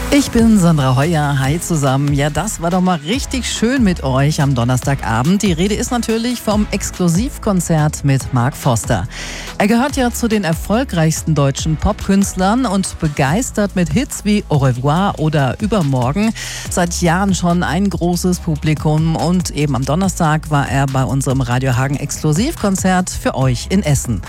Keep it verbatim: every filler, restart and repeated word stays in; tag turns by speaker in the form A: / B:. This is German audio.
A: Ich bin Sandra Heuer. Hi zusammen. Ja, das war doch mal richtig schön mit euch am Donnerstagabend. Die Rede ist natürlich vom Exklusivkonzert mit Mark Foster. Er gehört ja zu den erfolgreichsten deutschen Popkünstlern und begeistert mit Hits wie Au revoir oder Übermorgen seit Jahren schon ein großes Publikum. Und eben am Donnerstag war er bei unserem Radio Hagen Exklusivkonzert für euch in Essen.